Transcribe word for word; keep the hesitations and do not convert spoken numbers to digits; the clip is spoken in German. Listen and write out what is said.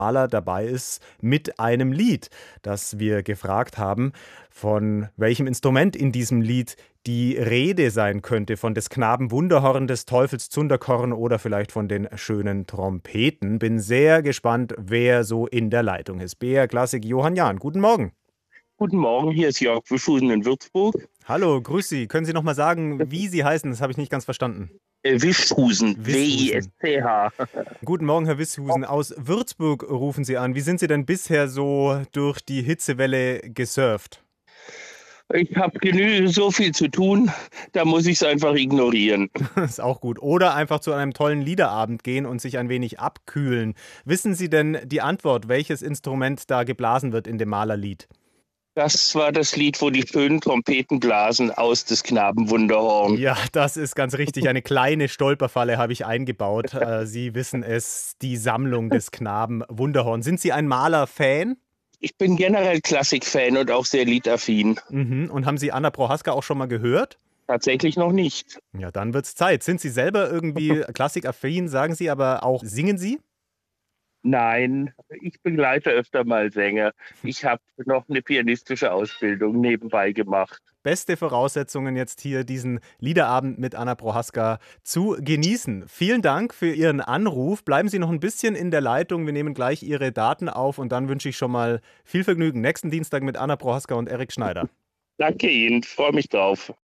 Maler dabei ist mit einem Lied, das wir gefragt haben, von welchem Instrument in diesem Lied die Rede sein könnte, von des Knaben Wunderhorn, des Teufels Zunderkorn oder vielleicht von den schönen Trompeten. Bin sehr gespannt, wer so in der Leitung ist. B R Klassik Johann Jahn, guten Morgen. Guten Morgen, hier ist Jörg Wischhusen in Würzburg. Hallo, grüß Sie. Können Sie noch mal sagen, wie Sie heißen? Das habe ich nicht ganz verstanden. Äh, Wischhusen, Wishusen. W I S C H. Guten Morgen, Herr Wishusen. Aus Würzburg rufen Sie an. Wie sind Sie denn bisher so durch die Hitzewelle gesurft? Ich habe genügend so viel zu tun, da muss ich es einfach ignorieren. Ist auch gut. Oder einfach zu einem tollen Liederabend gehen und sich ein wenig abkühlen. Wissen Sie denn die Antwort, welches Instrument da geblasen wird in dem Malerlied? Das war das Lied, wo die schönen Trompeten blasen aus des Knaben Wunderhorn. Ja, das ist ganz richtig. Eine kleine Stolperfalle habe ich eingebaut. Äh, Sie wissen es, die Sammlung des Knaben Wunderhorn. Sind Sie ein Maler-Fan? Ich bin generell Klassik-Fan und auch sehr liedaffin. Mhm. Und haben Sie Anna Prohaska auch schon mal gehört? Tatsächlich noch nicht. Ja, dann wird's Zeit. Sind Sie selber irgendwie klassikaffin, sagen Sie, aber auch singen Sie? Nein, ich begleite öfter mal Sänger. Ich habe noch eine pianistische Ausbildung nebenbei gemacht. Beste Voraussetzungen, jetzt hier diesen Liederabend mit Anna Prohaska zu genießen. Vielen Dank für Ihren Anruf. Bleiben Sie noch ein bisschen in der Leitung. Wir nehmen gleich Ihre Daten auf und dann wünsche ich schon mal viel Vergnügen nächsten Dienstag mit Anna Prohaska und Erik Schneider. Danke Ihnen, freue mich drauf.